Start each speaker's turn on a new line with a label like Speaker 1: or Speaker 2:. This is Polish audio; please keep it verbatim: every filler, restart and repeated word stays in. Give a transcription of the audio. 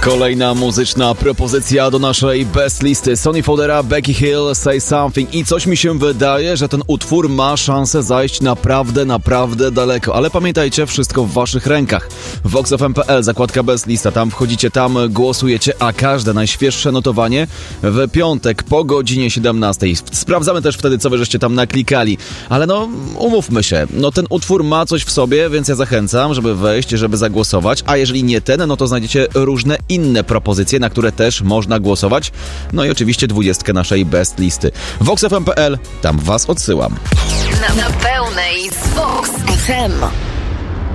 Speaker 1: Kolejna muzyczna propozycja do naszej best listy. Sonny Fodera, Becky Hill, Say Something. I coś mi się wydaje, że ten utwór ma szansę zajść naprawdę, naprawdę daleko. Ale pamiętajcie, wszystko w waszych rękach. vox f m kropka p l, zakładka best lista. Tam wchodzicie, tam głosujecie, a każde najświeższe notowanie w piątek po godzinie siedemnastej. Sprawdzamy też wtedy, co wy żeście tam naklikali. Ale no, umówmy się. No ten utwór ma coś w sobie, więc ja zachęcam, żeby wejść, żeby zagłosować. A jeżeli nie ten, no to znajdziecie różne inne propozycje, na które też można głosować. No i oczywiście dwudziestkę naszej best listy. vox f m kropka p l, tam was odsyłam.
Speaker 2: Na, na pełnej z Vox F M.